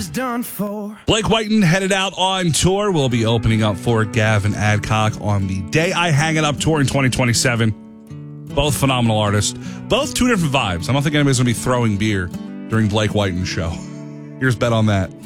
done for. Blake Whiten headed out on tour. We'll be opening up for Gavin Adcock on the Day I Hang It Up tour in 2027. Both phenomenal artists. Both two different vibes. I don't think anybody's going to be throwing beer during Blake Whiten's show. Here's bet on that.